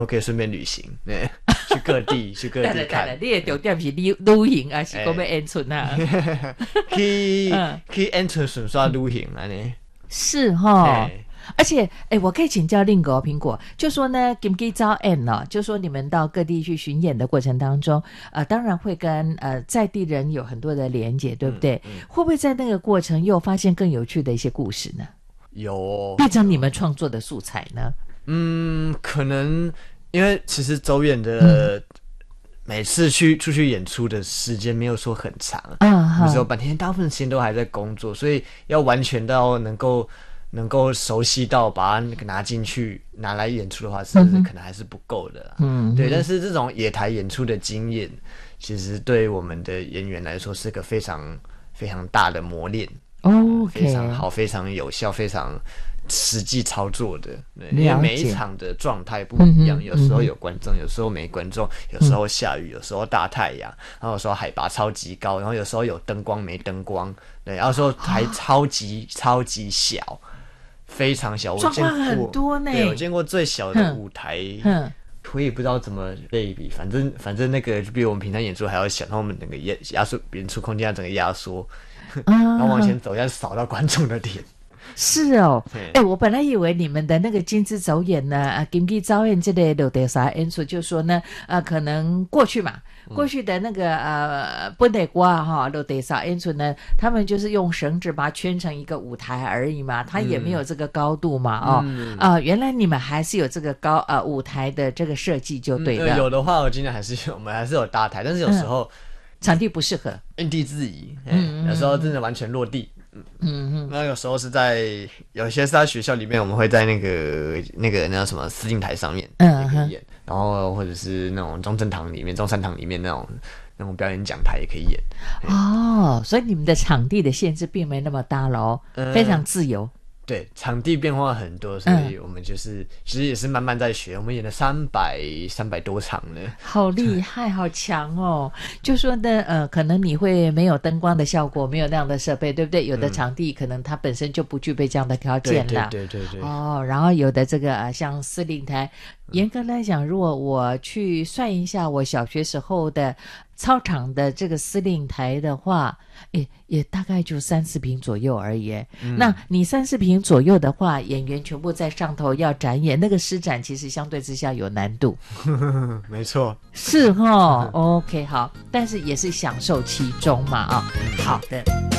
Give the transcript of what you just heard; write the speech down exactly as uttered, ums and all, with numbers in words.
我可以顺便旅行，对，去各地去各地看。 你的重点是旅旅行还是讲要演出啊？ 去去演出顺刷旅行啊呢？ 是哈。而且，哎，我可以请教另一个苹果，就说呢，金鸡招演呢，就说你们到各地去巡演的过程当中，呃，当然会跟呃在地人有很多的连结，对不对？嗯嗯、会不会在那个过程又发现更有趣的一些故事呢？ 有， 变成你们创作的素材呢？ 嗯，可能因为其实走演的。嗯每次去出去演出的时间没有说很长，嗯，有时候半天，大部分时间都还在工作，所以要完全到能够能够熟悉到把它拿进去拿来演出的话，是可能还是不够的啦。嗯，对。但是这种野台演出的经验，其实对我们的演员来说是个非常非常大的磨练。 哦、 呃，非常好，非常有效，非常实际操作的。因为每一场的状态不一样，有时候有观众，有时候没观众，有时候下雨，有时候大太阳，然后有时候海拔超级高，然后有时候有灯光没灯光，对，然后说还超级、啊、超级小，非常小。我见过很多呢， 对，我见过最小的舞台。我也不知道怎么类比，反正反正那个比我们平常演出还要小，然后我们整个压压缩演出空间整个压缩。然后往前走，要扫到观众的脸。 是哦，哎、欸，我本来以为你们的那个金枝走演呢，啊，金枝走演这类落地啥演出，就说呢，呃，可能过去嘛，过去的那个呃本地歌哈落地啥演出呢，他们就是用绳子把它圈成一个舞台而已嘛，它也没有这个高度嘛，哦，啊、嗯呃，原来你们还是有这个高呃舞台的这个设计就对了、 嗯。有的话，我今天还是有，我们还是有搭台，但是有时候。嗯场地不适合， 因地制宜，嗯，有时候真的完全落地，嗯嗯，那有时候是在有些是在学校里面，我们会在那个那个那叫什么司令台上面，嗯，可以演，然后或者是那种中正堂里面、中山堂里面那种那种表演讲台也可以演。 哦，所以你们的场地的限制并没那么大咯，嗯、非常自由。 对，场地变化很多，所以我们就是、嗯、其实也是慢慢在学。我们演了三百三百多场了， 好厉害，好强哦！就说呢，呃，可能你会没有灯光的效果，没有那样的设备，对不对？有的场地可能它本身就不具备这样的条件了， 对对对对对。 哦，然后有的这个呃，像司令台，严格来讲，如果我去算一下我小学时候的操场的这个司令台的话，也也大概就三四坪左右而已、嗯、那你三四坪左右的话，演员全部在上头要展演，那个施展其实相对之下有难度。 没错， 是齁OK 好，但是也是享受其中嘛啊、哦。好的。